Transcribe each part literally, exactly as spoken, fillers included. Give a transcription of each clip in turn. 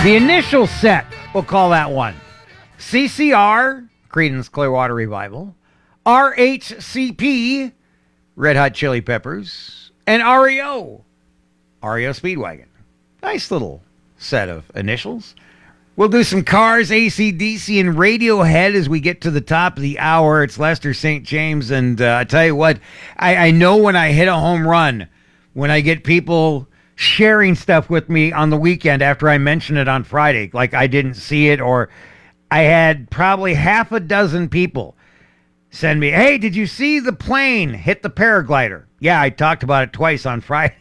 The initial set, we'll call that one. C C R, Creedence Clearwater Revival. R H C P, Red Hot Chili Peppers. And R E O, R E O Speedwagon. Nice little set of initials. We'll do some Cars, A C D C, and Radiohead as we get to the top of the hour. It's Lester Saint James, and uh, I tell you what, I, I know when I hit a home run, when I get people sharing stuff with me on the weekend after I mention it on Friday, like I didn't see it, or I had probably half a dozen people send me, hey, did you see the plane hit the paraglider? Yeah, I talked about it twice on Friday.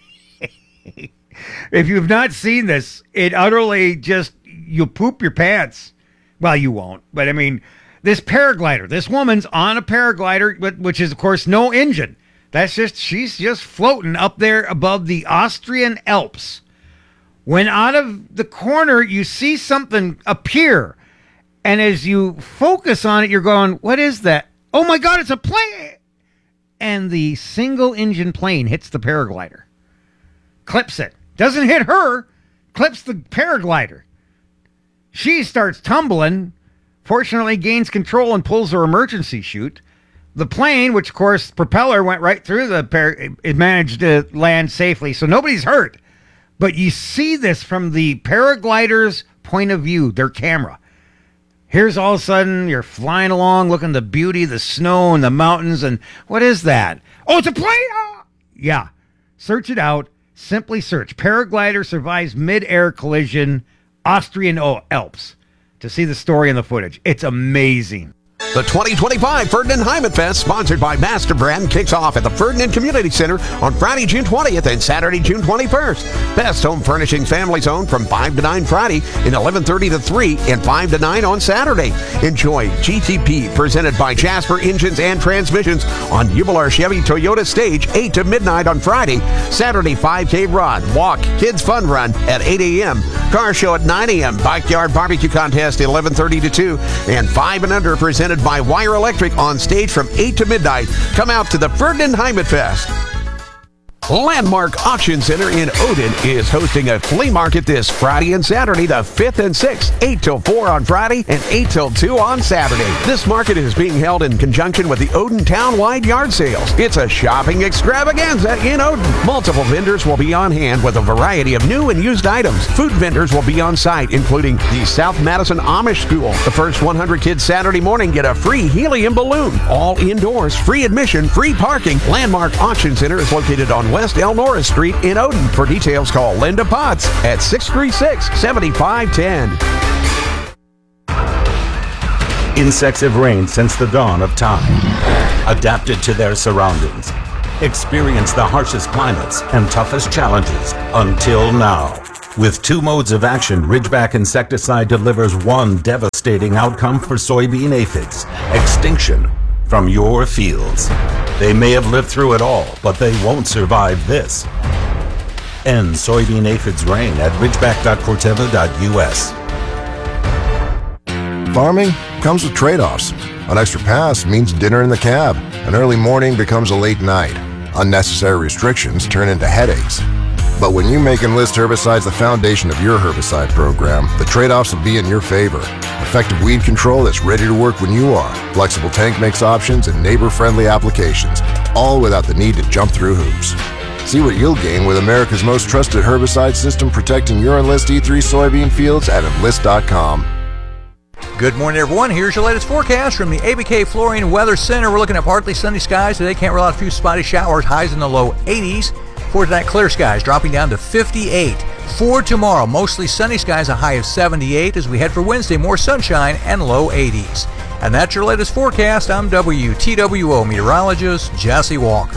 If you've not seen this, it utterly just, you'll poop your pants. Well, you won't, but I mean, this paraglider, this woman's on a paraglider, which is, of course, no engine. That's just, she's just floating up there above the Austrian Alps. When out of the corner, you see something appear. And as you focus on it, you're going, what is that? Oh my God, it's a plane. And the single engine plane hits the paraglider. Clips it. Doesn't hit her. Clips the paraglider. She starts tumbling. Fortunately, gains control and pulls her emergency chute. The plane, which of course propeller went right through the par- it managed to land safely, so nobody's hurt. But you see this from the paraglider's point of view, their camera. Here's all of a sudden you're flying along, looking at the beauty, the snow and the mountains, and what is that? Oh, it's a plane! Oh! Yeah, search it out. Simply search paraglider survives mid-air collision, Austrian Alps, to see the story and the footage. It's amazing. The twenty twenty-five Ferdinand Heimat Fest, sponsored by Master Brand, kicks off at the Ferdinand Community Center on Friday, June twentieth and Saturday, June twenty-first. Best Home Furnishings Family Zone from five to nine Friday and eleven thirty to three and five to nine on Saturday. Enjoy G T P presented by Jasper Engines and Transmissions on Jubilar Chevy Toyota Stage eight to midnight on Friday. Saturday, five K Run, Walk, Kids Fun Run at eight a.m. Car Show at nine a.m. Backyard Barbecue Contest eleven thirty to two and five and under presented by Wire Electric on stage from eight to midnight. Come out to the Ferdinand Heimat Fest. Landmark Auction Center in Odin is hosting a flea market this Friday and Saturday, the fifth and sixth, eight till four on Friday and eight till two on Saturday. This market is being held in conjunction with the Odin Town-wide yard sales. It's a shopping extravaganza in Odin. Multiple vendors will be on hand with a variety of new and used items. Food vendors will be on site, including the South Madison Amish School. The first one hundred kids Saturday morning get a free helium balloon. All indoors, free admission, free parking. Landmark Auction Center is located on West Elnora Street in Odin. For details, call Linda Potts at six three six, seven five one zero. Insects have reigned since the dawn of time, adapted to their surroundings, experienced the harshest climates and toughest challenges until now. With two modes of action, Ridgeback insecticide delivers one devastating outcome for soybean aphids: extinction from your fields. They may have lived through it all, but they won't survive this. End soybean aphids reign at ridgeback dot corteva dot u s. Farming comes with trade-offs. An extra pass means dinner in the cab. An early morning becomes a late night. Unnecessary restrictions turn into headaches. But when you make Enlist herbicides the foundation of your herbicide program, the trade-offs will be in your favor. Effective weed control that's ready to work when you are. Flexible tank mix options and neighbor-friendly applications, all without the need to jump through hoops. See what you'll gain with America's most trusted herbicide system protecting your Enlist E three soybean fields at enlist dot com. Good morning, everyone. Here's your latest forecast from the A B K Flooring Weather Center. We're looking at partly sunny skies today. Can't rule out a few spotty showers. Highs in the low eighties. For tonight, clear skies dropping down to fifty-eight. For tomorrow, mostly sunny skies, a high of seventy-eight. As we head for Wednesday, more sunshine and low eighties. And that's your latest forecast. I'm W T W O meteorologist Jesse Walker.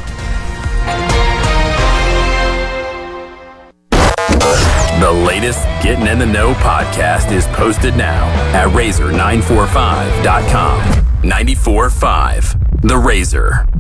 The latest Getting in the Know podcast is posted now at razor nine four five dot com. ninety-four point five The Razor.